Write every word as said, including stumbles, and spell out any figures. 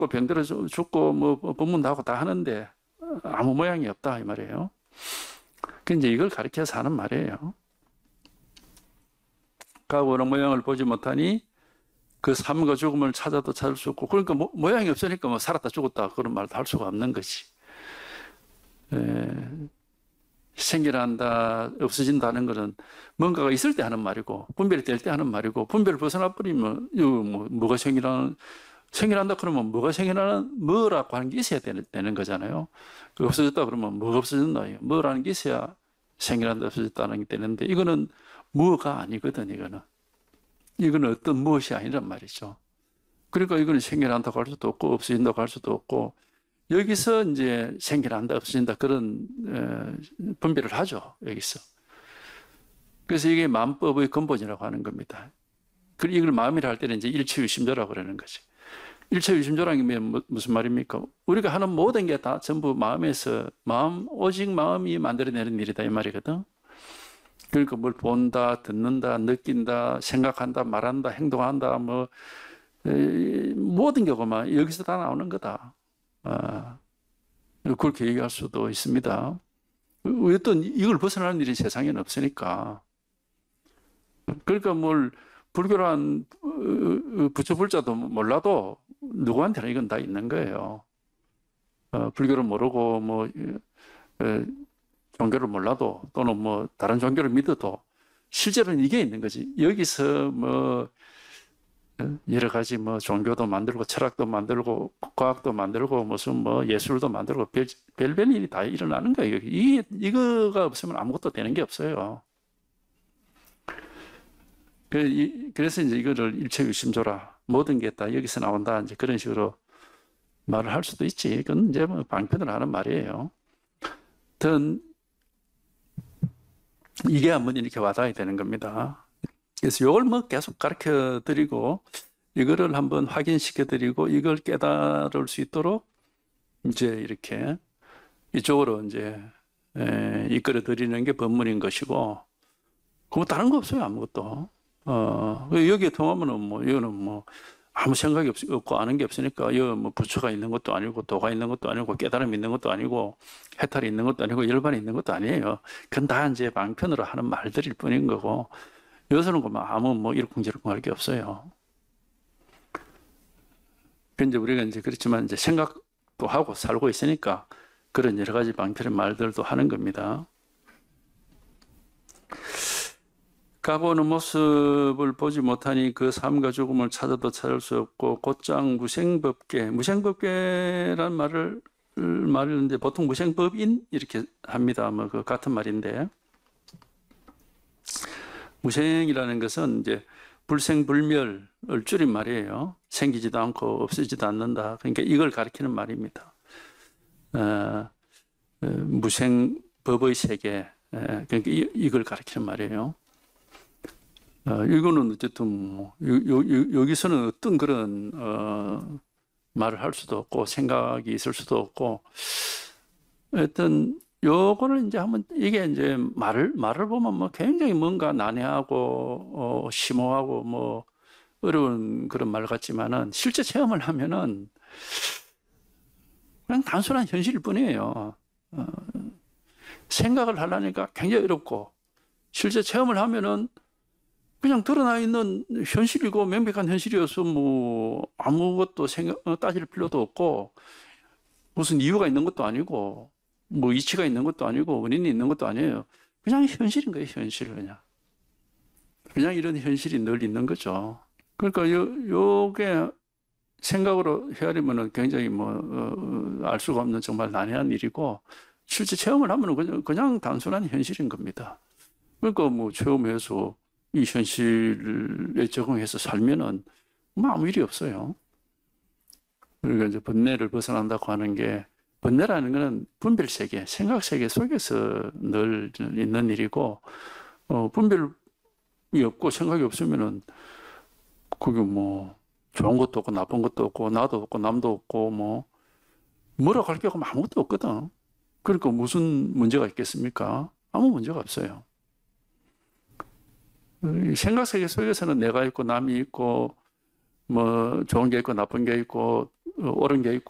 죽고 병들어 죽고 뭐 법문도 하고 다 하는데 아무 모양이 없다 이 말이에요. 그 이제 이걸 가리켜서 하는 말이에요. 가고는 모양을 보지 못하니 그 삶과 죽음을 찾아도 찾을 수 없고, 그러니까 모, 모양이 없으니까 뭐 살았다 죽었다 그런 말도 할 수가 없는 거지. 에, 생겨난다 없어진다는 것은 뭔가가 있을 때 하는 말이고 분별이 될 때 하는 말이고, 분별을 벗어나 버리면 이거 뭐 뭐가 생겨나 생겨난다 그러면 뭐가 생겨나는 뭐라고 하는 게 있어야 되는, 되는 거잖아요. 그 없어졌다 그러면 뭐가 없어졌나, 뭐라는 게 있어야 생겨난다 없어졌다는 게 되는데, 이거는 뭐가 아니거든. 이거는 이거는 어떤 무엇이 아니란 말이죠. 그러니까 이거는 생겨난다고 할 수도 없고 없어진다고 할 수도 없고, 여기서 이제 생겨난다 없어진다 그런 에, 분별을 하죠. 여기서. 그래서 이게 마음법의 근본이라고 하는 겁니다. 그리고 이걸 마음이라 할 때는 이제 일체유심조라고 그러는 거죠. 일체유심조라는 게 무슨 말입니까? 우리가 하는 모든 게 다 전부 마음에서, 마음, 오직 마음이 만들어내는 일이다 이 말이거든. 그러니까 뭘 본다, 듣는다, 느낀다, 생각한다, 말한다, 행동한다, 뭐 에, 모든 경우만 여기서 다 나오는 거다. 아, 그렇게 얘기할 수도 있습니다. 어떤 이걸 벗어나는 일이 세상에는 없으니까. 그러니까 뭘 불교란 부처불자도 몰라도 누구한테나 이건 다 있는 거예요. 어, 불교를 모르고 뭐 에, 종교를 몰라도 또는 뭐 다른 종교를 믿어도 실제로는 이게 있는 거지. 여기서 뭐 여러 가지 뭐 종교도 만들고 철학도 만들고 과학도 만들고 무슨 뭐 예술도 만들고 별, 별별 일이 다 일어나는 거예요. 이 이거가 없으면 아무것도 되는 게 없어요. 그래서 이제 이거를 일체유심조라, 모든 게 다 여기서 나온다 이제 그런 식으로 말을 할 수도 있지. 그건 이제 뭐 방편을 하는 말이에요. 든 이게 한번 이렇게 와닿아야 되는 겁니다. 그래서 이걸 뭐 계속 가르쳐 드리고 이거를 한번 확인시켜 드리고 이걸 깨달을 수 있도록 이제 이렇게 이쪽으로 이제 에, 이끌어 드리는 게 법문인 것이고, 그거 다른 거 없어요. 아무것도. 어, 여기에 통하면은 뭐 이거는 뭐 아무 생각이 없, 없고 아는 게 없으니까, 여기 뭐 부처가 있는 것도 아니고 도가 있는 것도 아니고 깨달음이 있는 것도 아니고 해탈이 있는 것도 아니고 열반이 있는 것도 아니에요. 그건 다 이제 방편으로 하는 말들일 뿐인 거고, 여기서는 뭐 아무 뭐 이러쿵저러쿵 할 게 없어요. 근데 우리가 이제 그렇지만 이제 생각도 하고 살고 있으니까 그런 여러 가지 방편의 말들도 하는 겁니다. 가고는 모습을 보지 못하니 그 삶과 죽음을 찾아도 찾을 수 없고 곧장 무생법계, 무생법계란 말을 말을 이제 보통 무생법인 이렇게 합니다. 뭐 그 같은 말인데, 무생이라는 것은 이제 불생불멸을 줄인 말이에요. 생기지도 않고 없어지지도 않는다. 그러니까 이걸 가리키는 말입니다. 어, 무생법의 세계, 그러니까 이, 이걸 가리키는 말이에요. 어, 이거는 어쨌든 뭐 요, 요, 여기서는 어떤 그런 어, 말을 할 수도 없고 생각이 있을 수도 없고, 어떤 요거를 이제 한번 이게 이제 말을 말을 보면 뭐 굉장히 뭔가 난해하고 어, 심오하고 뭐 어려운 그런 말 같지만은 실제 체험을 하면은 그냥 단순한 현실일 뿐이에요. 어, 생각을 하려니까 굉장히 어렵고, 실제 체험을 하면은 그냥 드러나 있는 현실이고 명백한 현실이어서 뭐 아무것도 생각, 따질 필요도 없고 무슨 이유가 있는 것도 아니고 뭐 이치가 있는 것도 아니고 원인이 있는 것도 아니에요. 그냥 현실인 거예요. 현실. 그냥 그냥 이런 현실이 늘 있는 거죠. 그러니까 요, 요게 생각으로 헤아리면은 굉장히 뭐 알 수가 없는 정말 난해한 일이고, 실제 체험을 하면은 그냥, 그냥 단순한 현실인 겁니다. 그러니까 뭐 체험해서 이 현실에 적응해서 살면은 뭐 아무 일이 없어요. 그러니까 이제 번뇌를 벗어난다고 하는 게, 번뇌라는 것은 분별 세계, 생각 세계 속에서 늘 있는 일이고, 어, 분별이 없고 생각이 없으면은 그게 뭐 좋은 것도 없고 나쁜 것도 없고 나도 없고 남도 없고 뭐 뭐라고 할 게 없고 아무것도 없거든. 그러니까 무슨 문제가 있겠습니까? 아무 문제가 없어요. 생각 세계 속에서는 내가 있고 남이 있고 뭐 좋은 게 있고 나쁜 게 있고 어, 옳은 게 있고